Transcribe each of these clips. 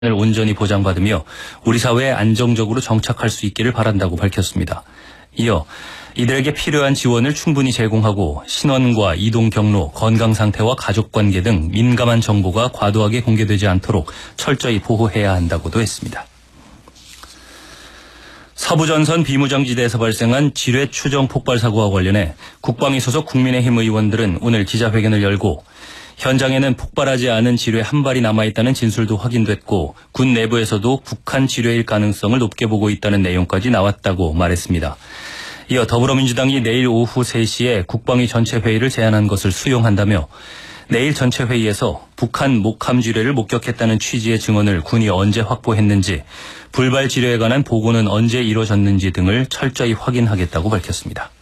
을 온전히 보장받으며 우리 사회에 안정적으로 정착할 수 있기를 바란다고 밝혔습니다. 이어 이들에게 필요한 지원을 충분히 제공하고 신원과 이동 경로, 건강 상태와 가족관계 등 민감한 정보가 과도하게 공개되지 않도록 철저히 보호해야 한다고도 했습니다. 서부전선 비무장지대에서 발생한 지뢰 추정 폭발 사고와 관련해 국방위 소속 국민의힘 의원들은 오늘 기자회견을 열고 현장에는 폭발하지 않은 지뢰 한 발이 남아있다는 진술도 확인됐고 군 내부에서도 북한 지뢰일 가능성을 높게 보고 있다는 내용까지 나왔다고 말했습니다. 이어 더불어민주당이 내일 오후 3시에 국방위 전체 회의를 제안한 것을 수용한다며 내일 전체 회의에서 북한 목함 지뢰를 목격했다는 취지의 증언을 군이 언제 확보했는지, 불발 지뢰에 관한 보고는 언제 이루어졌는지 등을 철저히 확인하겠다고 밝혔습니다.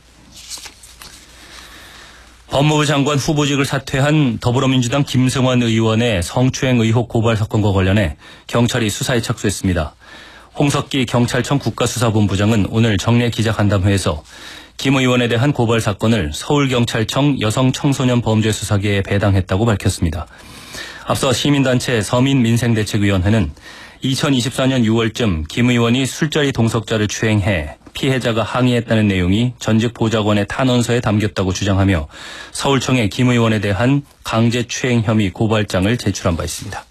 법무부 장관 후보직을 사퇴한 더불어민주당 김승원 의원의 성추행 의혹 고발 사건과 관련해 경찰이 수사에 착수했습니다. 홍석기 경찰청 국가수사본부장은 오늘 정례 기자간담회에서 김 의원에 대한 고발 사건을 서울경찰청 여성청소년범죄수사계에 배당했다고 밝혔습니다. 앞서 시민단체 서민민생대책위원회는 2024년 6월쯤 김 의원이 술자리 동석자를 추행해 피해자가 항의했다는 내용이 전직 보좌관의 탄원서에 담겼다고 주장하며 서울청에 김 의원에 대한 강제추행 혐의 고발장을 제출한 바 있습니다.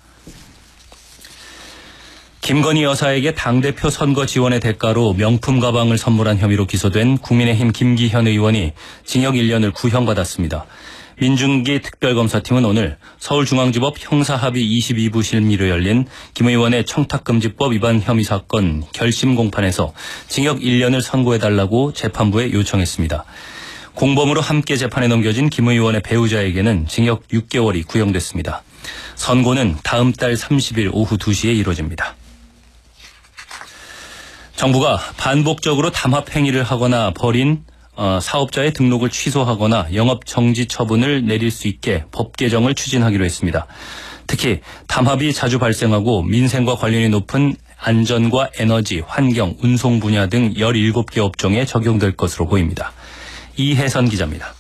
김건희 여사에게 당대표 선거 지원의 대가로 명품 가방을 선물한 혐의로 기소된 국민의힘 김기현 의원이 징역 1년을 구형받았습니다. 민중기 특별검사팀은 오늘 서울중앙지법 형사합의 22부 실미로 열린 김 의원의 청탁금지법 위반 혐의 사건 결심 공판에서 징역 1년을 선고해달라고 재판부에 요청했습니다. 공범으로 함께 재판에 넘겨진 김 의원의 배우자에게는 징역 6개월이 구형됐습니다. 선고는 다음 달 30일 오후 2시에 이루어집니다. 정부가 반복적으로 담합 행위를 하거나 벌인 사업자의 등록을 취소하거나 영업 정지 처분을 내릴 수 있게 법 개정을 추진하기로 했습니다. 특히 담합이 자주 발생하고 민생과 관련이 높은 안전과 에너지, 환경, 운송 분야 등 17개 업종에 적용될 것으로 보입니다. 이혜선 기자입니다.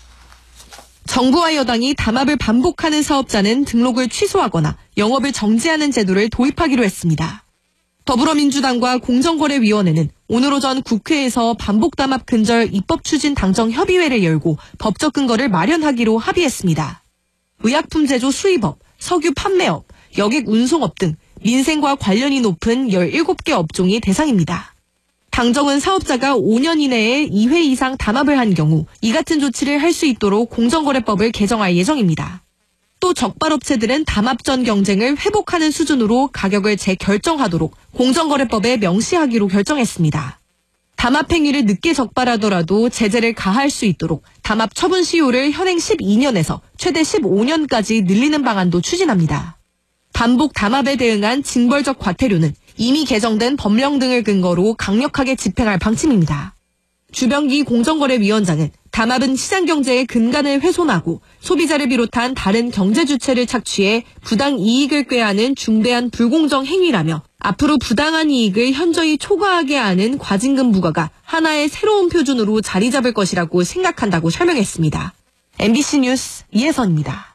정부와 여당이 담합을 반복하는 사업자는 등록을 취소하거나 영업을 정지하는 제도를 도입하기로 했습니다. 더불어민주당과 공정거래위원회는 오늘 오전 국회에서 반복 담합 근절 입법 추진 당정 협의회를 열고 법적 근거를 마련하기로 합의했습니다. 의약품 제조 수입업, 석유 판매업, 여객 운송업 등 민생과 관련이 높은 17개 업종이 대상입니다. 당정은 사업자가 5년 이내에 2회 이상 담합을 한 경우 이 같은 조치를 할 수 있도록 공정거래법을 개정할 예정입니다. 또 적발업체들은 담합 전 경쟁을 회복하는 수준으로 가격을 재결정하도록 공정거래법에 명시하기로 결정했습니다. 담합 행위를 늦게 적발하더라도 제재를 가할 수 있도록 담합 처분 시효를 현행 12년에서 최대 15년까지 늘리는 방안도 추진합니다. 반복 담합에 대응한 징벌적 과태료는 이미 개정된 법령 등을 근거로 강력하게 집행할 방침입니다. 주병기 공정거래위원장은 담합은 시장경제의 근간을 훼손하고 소비자를 비롯한 다른 경제 주체를 착취해 부당 이익을 꾀하는 중대한 불공정 행위라며 앞으로 부당한 이익을 현저히 초과하게 하는 과징금 부과가 하나의 새로운 표준으로 자리 잡을 것이라고 생각한다고 설명했습니다. MBC 뉴스 이혜선입니다.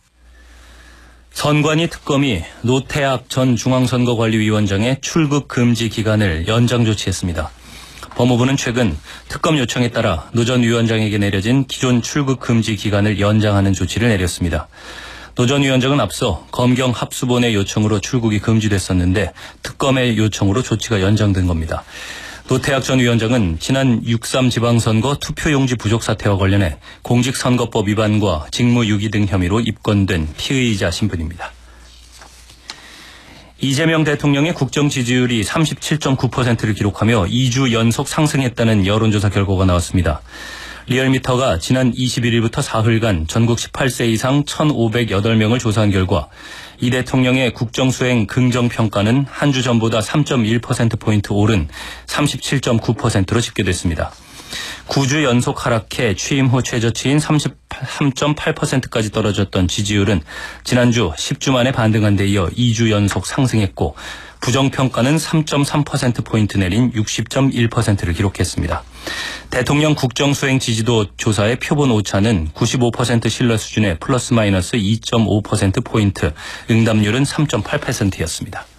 선관위 특검이 노태악 전 중앙선거관리위원장의 출국 금지 기간을 연장 조치했습니다. 법무부는 최근 특검 요청에 따라 노 전 위원장에게 내려진 기존 출국 금지 기간을 연장하는 조치를 내렸습니다. 노 전 위원장은 앞서 검경 합수본의 요청으로 출국이 금지됐었는데 특검의 요청으로 조치가 연장된 겁니다. 노태악 전 위원장은 지난 6.3 지방선거 투표용지 부족 사태와 관련해 공직선거법 위반과 직무유기 등 혐의로 입건된 피의자 신분입니다. 이재명 대통령의 국정 지지율이 37.9%를 기록하며 2주 연속 상승했다는 여론조사 결과가 나왔습니다. 리얼미터가 지난 21일부터 사흘간 전국 18세 이상 1,508명을 조사한 결과 이 대통령의 국정수행 긍정평가는 한 주 전보다 3.1%포인트 오른 37.9%로 집계됐습니다. 9주 연속 하락해 취임 후 최저치인 33.8%까지 떨어졌던 지지율은 지난주 10주 만에 반등한 데 이어 2주 연속 상승했고 부정평가는 3.3%포인트 내린 60.1%를 기록했습니다. 대통령 국정수행 지지도 조사의 표본 오차는 95% 신뢰 수준의 플러스 마이너스 2.5%포인트, 응답률은 3.8%였습니다.